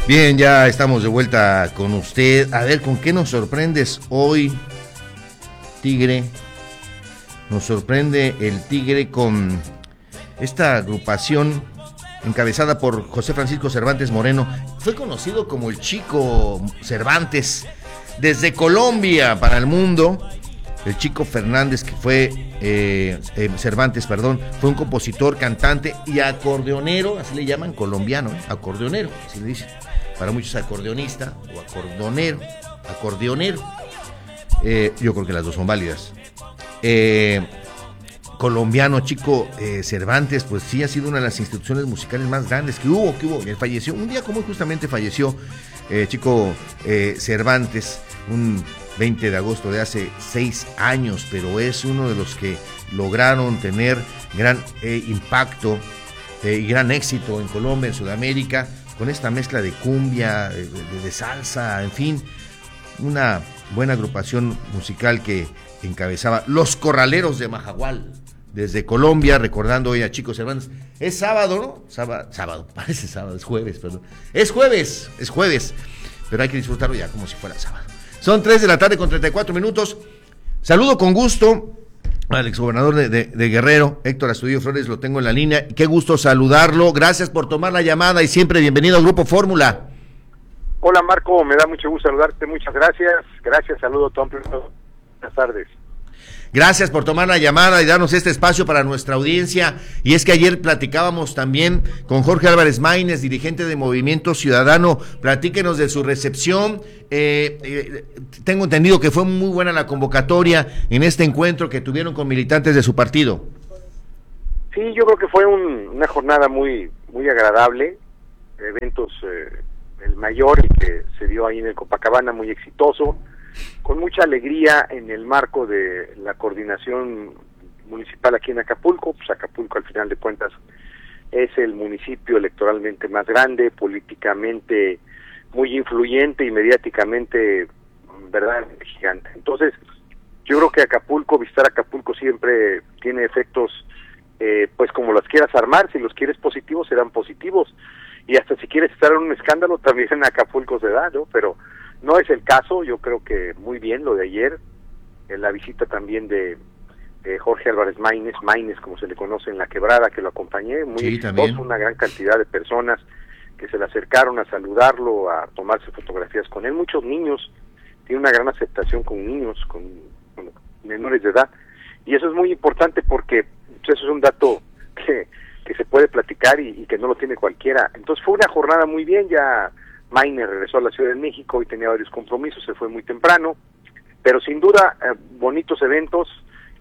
Bien, ya estamos de vuelta con usted. A ver, ¿con qué nos sorprendes hoy, Tigre? Nos sorprende el Tigre con esta agrupación encabezada por José Francisco Cervantes Moreno. Fue conocido como el Chico Cervantes desde Colombia para el mundo. El Chico Fernández, que fue Cervantes, perdón, fue un compositor, cantante y acordeonero, así le llaman, colombiano, acordeonero, así le dicen. Para muchos acordeonista o acordeonero. Yo creo que las dos son válidas. Colombiano, Chico Cervantes, pues sí ha sido una de las instituciones musicales más grandes que hubo. Él falleció, un día como justamente falleció Chico Cervantes, un 20 de agosto de hace 6 años, pero es uno de los que lograron tener gran impacto y gran éxito en Colombia, en Sudamérica, con esta mezcla de cumbia, de salsa, en fin, una buena agrupación musical que encabezaba Los Corraleros de Majagual, desde Colombia, recordando hoy a Chico Cervantes. Es sábado, ¿no? Sábado, parece sábado, es jueves, perdón. Es jueves, pero hay que disfrutarlo ya como si fuera sábado. Son 3 de la tarde con 34 minutos. Saludo con gusto al exgobernador de Guerrero, Héctor Astudillo Flores, lo tengo en la línea. Qué gusto saludarlo. Gracias por tomar la llamada y siempre bienvenido al Grupo Fórmula. Hola Marco, me da mucho gusto saludarte, muchas gracias. Saludo a tu amplio. Buenas tardes. Gracias por tomar la llamada y darnos este espacio para nuestra audiencia. Y es que ayer platicábamos también con Jorge Álvarez Maínez, dirigente de Movimiento Ciudadano. Platíquenos de su recepción. Tengo entendido que fue muy buena la convocatoria en este encuentro que tuvieron con militantes de su partido. Sí, yo creo que fue una jornada muy agradable. Eventos, el mayor que se dio ahí en el Copacabana, muy exitoso, con mucha alegría en el marco de la coordinación municipal aquí en Acapulco. Pues Acapulco, al final de cuentas, es el municipio electoralmente más grande, políticamente muy influyente y mediáticamente verdaderamente gigante. Entonces, yo creo que visitar Acapulco siempre tiene efectos, pues como los quieras armar. Si los quieres positivos, serán positivos, y hasta si quieres estar en un escándalo, también en Acapulco se da, ¿no? Pero no es el caso. Yo creo que muy bien lo de ayer, la visita también de Jorge Álvarez Maínez, como se le conoce en La Quebrada, que lo acompañé, muy exitoso, una gran cantidad de personas que se le acercaron a saludarlo, a tomarse fotografías con él, muchos niños, tiene una gran aceptación con niños, con menores de edad, y eso es muy importante porque eso es un dato que se puede platicar y que no lo tiene cualquiera. Entonces fue una jornada muy bien. Ya Maínez regresó a la Ciudad de México y tenía varios compromisos, se fue muy temprano, pero sin duda bonitos eventos.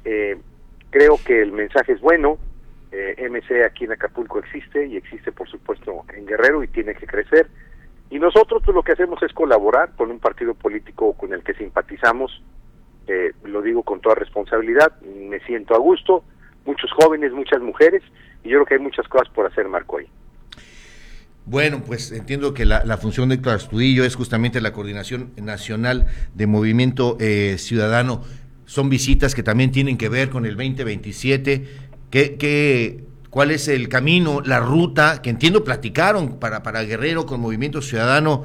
Creo que el mensaje es bueno. MC aquí en Acapulco existe, y existe por supuesto en Guerrero, y tiene que crecer, y nosotros pues lo que hacemos es colaborar con un partido político con el que simpatizamos. Lo digo con toda responsabilidad, me siento a gusto, muchos jóvenes, muchas mujeres, y yo creo que hay muchas cosas por hacer, Marco, ahí. Bueno, pues entiendo que la función de Héctor Astudillo es justamente la coordinación nacional de Movimiento Ciudadano. Son visitas que también tienen que ver con el 2027. ¿Cuál es el camino, la ruta que entiendo platicaron para Guerrero con Movimiento Ciudadano?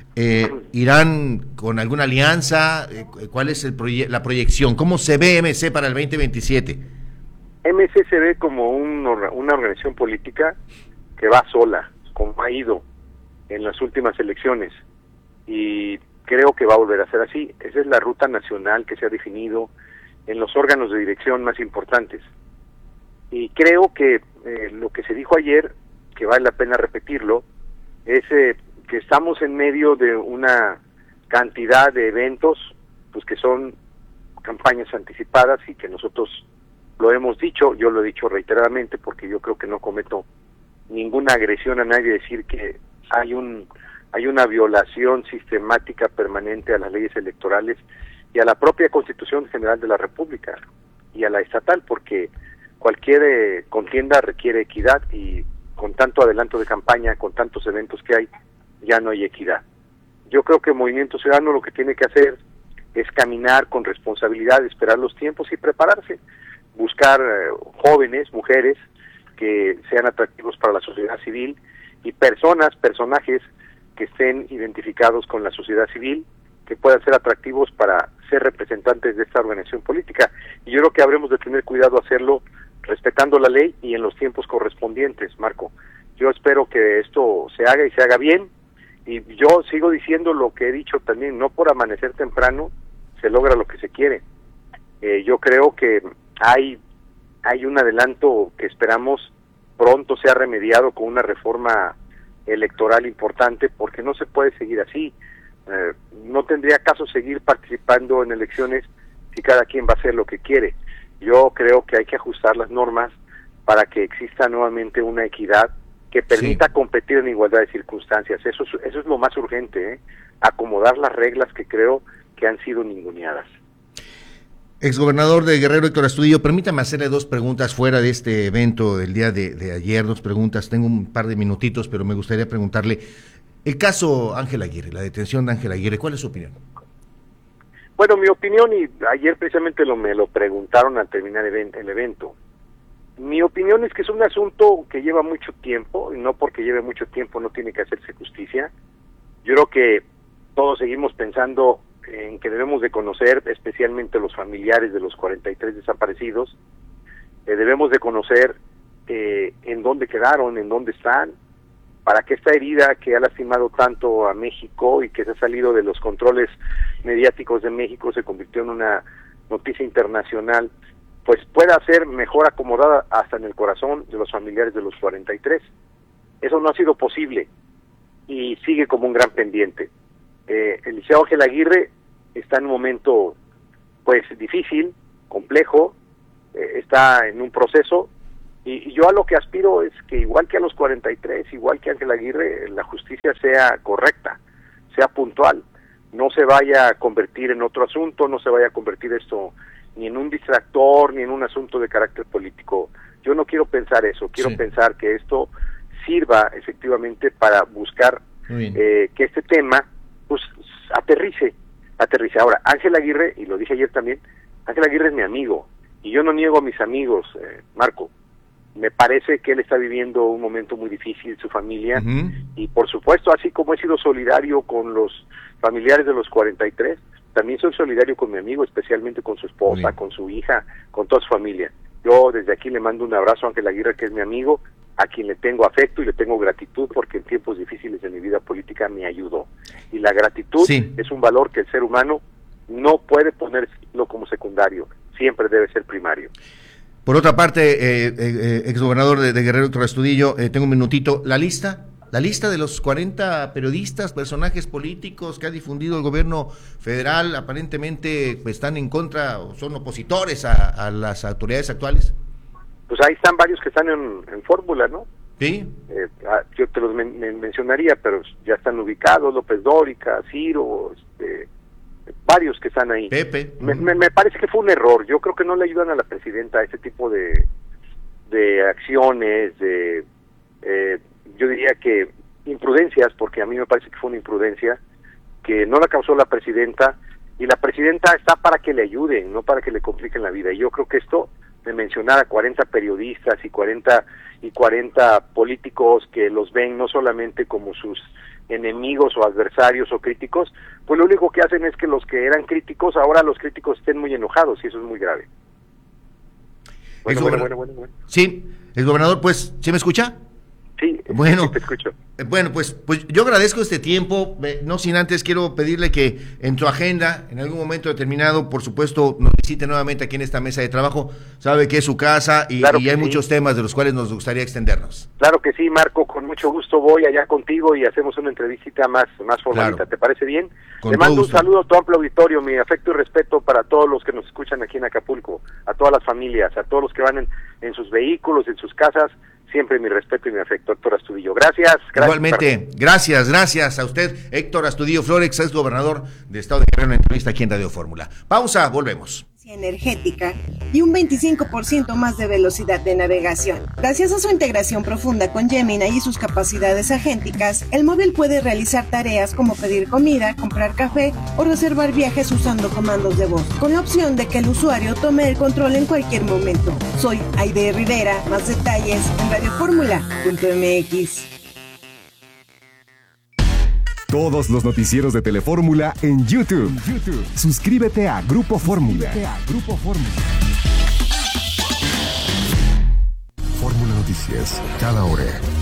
¿Irán con alguna alianza? ¿Cuál es la proyección? ¿Cómo se ve MC para el 2027? MC se ve como una organización política que va sola, como ha ido en las últimas elecciones, y creo que va a volver a ser así. Esa es la ruta nacional que se ha definido en los órganos de dirección más importantes, y creo que lo que se dijo ayer, que vale la pena repetirlo, es que estamos en medio de una cantidad de eventos pues que son campañas anticipadas, y que nosotros lo hemos dicho, yo lo he dicho reiteradamente, porque yo creo que no cometo ninguna agresión a nadie decir que hay una violación sistemática permanente a las leyes electorales y a la propia Constitución General de la República y a la estatal, porque cualquier contienda requiere equidad, y con tanto adelanto de campaña, con tantos eventos que hay, ya no hay equidad. Yo creo que el Movimiento Ciudadano lo que tiene que hacer es caminar con responsabilidad, esperar los tiempos y prepararse, buscar jóvenes, mujeres que sean atractivos para la sociedad civil, y personajes que estén identificados con la sociedad civil, que puedan ser atractivos para ser representantes de esta organización política. Y yo creo que habremos de tener cuidado hacerlo respetando la ley y en los tiempos correspondientes, Marco. Yo espero que esto se haga y se haga bien, y yo sigo diciendo lo que he dicho también, no por amanecer temprano se logra lo que se quiere. Yo creo que hay un adelanto que esperamos pronto sea remediado con una reforma electoral importante, porque no se puede seguir así. No tendría caso seguir participando en elecciones si cada quien va a hacer lo que quiere. Yo creo que hay que ajustar las normas para que exista nuevamente una equidad que permita competir en igualdad de circunstancias. Eso es lo más urgente, acomodar las reglas que creo que han sido ninguneadas. Exgobernador de Guerrero, Héctor Astudillo, permítame hacerle 2 preguntas fuera de este evento del día de ayer, 2 preguntas, tengo un par de minutitos, pero me gustaría preguntarle, el caso Ángel Aguirre, la detención de Ángel Aguirre, ¿cuál es su opinión? Bueno, mi opinión, y ayer precisamente me lo preguntaron al terminar el evento, mi opinión es que es un asunto que lleva mucho tiempo, y no porque lleve mucho tiempo no tiene que hacerse justicia. Yo creo que todos seguimos pensando en que debemos de conocer, especialmente los familiares de los 43 desaparecidos, debemos de conocer en dónde quedaron, en dónde están, para que esta herida que ha lastimado tanto a México y que se ha salido de los controles mediáticos de México, se convirtió en una noticia internacional, pues pueda ser mejor acomodada hasta en el corazón de los familiares de los 43. Eso no ha sido posible y sigue como un gran pendiente. El licenciado Ángel Aguirre está en un momento pues difícil, complejo, está en un proceso, y yo a lo que aspiro es que igual que a los 43, igual que Ángel Aguirre, la justicia sea correcta, sea puntual, no se vaya a convertir en otro asunto, no se vaya a convertir esto ni en un distractor, ni en un asunto de carácter político. Yo no quiero pensar eso, quiero pensar que esto sirva efectivamente para buscar que este tema pues aterrice. Ahora, Ángel Aguirre, y lo dije ayer también, Ángel Aguirre es mi amigo, y yo no niego a mis amigos, Marco. Me parece que él está viviendo un momento muy difícil, su familia, y por supuesto, así como he sido solidario con los familiares de los 43, también soy solidario con mi amigo, especialmente con su esposa, con su hija, con toda su familia. Yo desde aquí le mando un abrazo a Ángel Aguirre, que es mi amigo, a quien le tengo afecto y le tengo gratitud, porque en tiempos difíciles de mi vida política me ayudó. Y la gratitud es un valor que el ser humano no puede ponerlo como secundario, siempre debe ser primario. Por otra parte, exgobernador de Guerrero, Héctor Astudillo, tengo un minutito, la lista de los 40 periodistas, personajes políticos que ha difundido el gobierno federal, aparentemente pues, están en contra o son opositores a las autoridades actuales. Pues ahí están varios que están en fórmula, ¿no? Sí. Yo te los mencionaría, pero ya están ubicados, López Dóriga, Ciro, varios que están ahí. Pepe. Me parece que fue un error. Yo creo que no le ayudan a la presidenta a ese tipo de acciones, yo diría que imprudencias, porque a mí me parece que fue una imprudencia que no la causó la presidenta, y la presidenta está para que le ayuden, no para que le compliquen la vida. Y yo creo que esto de mencionar a 40 periodistas y 40 políticos que los ven no solamente como sus enemigos o adversarios o críticos, pues lo único que hacen es que los que eran críticos, ahora los críticos estén muy enojados, y eso es muy grave. Bueno. Sí, el gobernador, pues, ¿sí me escucha? Sí, bueno, sí te escucho. Bueno, pues yo agradezco este tiempo, no sin antes quiero pedirle que en tu agenda, en algún momento determinado, por supuesto, nos visite nuevamente aquí en esta mesa de trabajo, sabe que es su casa y hay muchos temas de los cuales nos gustaría extendernos. Claro que sí, Marco, con mucho gusto voy allá contigo y hacemos una entrevista más formalita, ¿te parece bien? Le mando un saludo a tu amplio auditorio, mi afecto y respeto para todos los que nos escuchan aquí en Acapulco, a todas las familias, a todos los que van en sus vehículos, en sus casas. Siempre mi respeto y mi afecto, Héctor Astudillo. Gracias. Igualmente, gracias a usted, Héctor Astudillo Flores, ex gobernador de Estado de Guerrero, en entrevista aquí en Radio Fórmula. Pausa, volvemos. Energética y un 25% más de velocidad de navegación. Gracias a su integración profunda con Gemini y sus capacidades agénticas, el móvil puede realizar tareas como pedir comida, comprar café o reservar viajes usando comandos de voz, con la opción de que el usuario tome el control en cualquier momento. Soy Aide Rivera, más detalles en radioformula.mx. Todos los noticieros de Telefórmula en YouTube. Suscríbete a Grupo Fórmula. Fórmula Noticias, cada hora.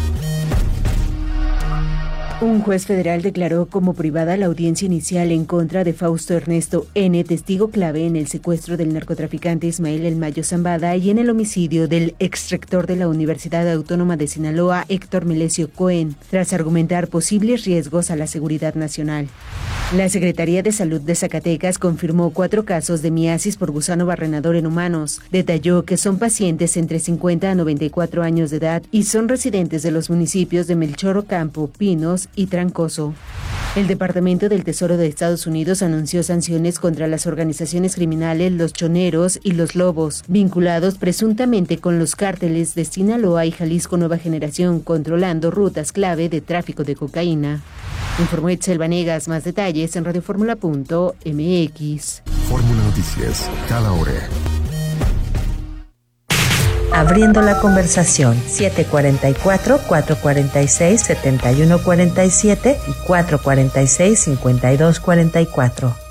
Un juez federal declaró como privada la audiencia inicial en contra de Fausto Ernesto N., testigo clave en el secuestro del narcotraficante Ismael El Mayo Zambada y en el homicidio del exrector de la Universidad Autónoma de Sinaloa, Héctor Melesio Cohen, tras argumentar posibles riesgos a la seguridad nacional. La Secretaría de Salud de Zacatecas confirmó 4 casos de miasis por gusano barrenador en humanos. Detalló que son pacientes entre 50 a 94 años de edad y son residentes de los municipios de Melchor Ocampo, Pinos y Trancoso. El Departamento del Tesoro de Estados Unidos anunció sanciones contra las organizaciones criminales Los Choneros y Los Lobos, vinculados presuntamente con los cárteles de Sinaloa y Jalisco Nueva Generación, controlando rutas clave de tráfico de cocaína. Informó Itzel Vanegas. Más detalles en radioformula.mx. Fórmula Noticias, cada hora. Abriendo la conversación, 744-446-7147 y 446-5244.